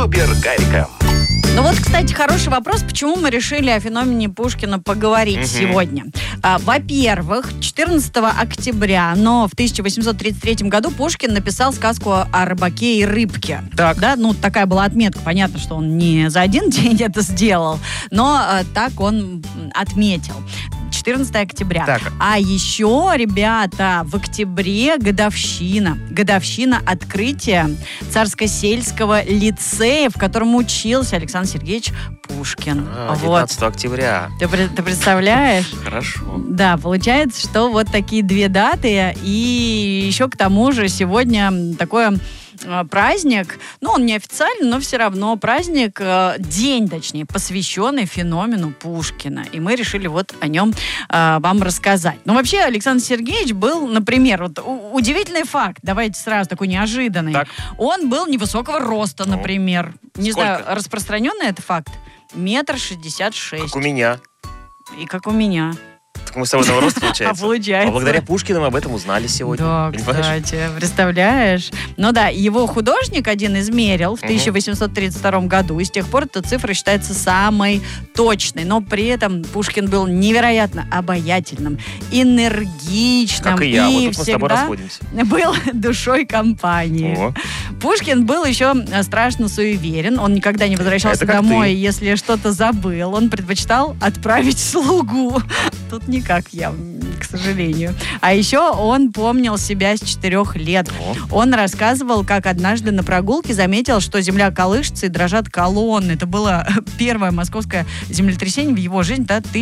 Супер Гарика. Ну вот, кстати, хороший вопрос, почему мы решили о феномене Пушкина поговорить сегодня. Во-первых, 14 октября, но в 1833 году Пушкин написал сказку о рыбаке и рыбке. Так. Да, ну такая была отметка. Понятно, что он не за один день это сделал, но так он отметил. 14 октября. Так. А еще, ребята, в октябре годовщина открытия Царско-сельского лицея, в котором учился Александр Сергеевич Пушкин. 19 октября. Ты представляешь? Хорошо. Да, получается, что вот такие две даты. И еще к тому же сегодня такое праздник, ну, он неофициальный, но все равно праздник, день, точнее, посвященный феномену Пушкина. И мы решили вот о нем вам рассказать. Ну, вообще, Александр Сергеевич был, например, вот удивительный факт, давайте сразу такой неожиданный. Так. Он был невысокого роста, например. Не сколько? знаю, распространенный это факт? 1,66 м. Как у меня. И как у меня. Так мы с тобой одного роста, получается. Получается. А благодаря Пушкину мы об этом узнали сегодня. Да, Понимаешь? кстати, представляешь? Ну да, его художник один измерил в 1832 году, и с тех пор эта цифра считается самой точной. Но при этом Пушкин был невероятно обаятельным, энергичным. Как и я, вот и тут мы с тобой всегда расходимся. был душой компании. О. Пушкин был еще страшно суеверен. Он никогда не возвращался Это как домой, ты. если что-то забыл. Он предпочитал отправить слугу. Тут не как я, к сожалению. А еще он помнил себя с 4 лет. Он рассказывал, как однажды на прогулке заметил, что земля колышется и дрожат колонны. Это было первое московское землетрясение в его жизни, да,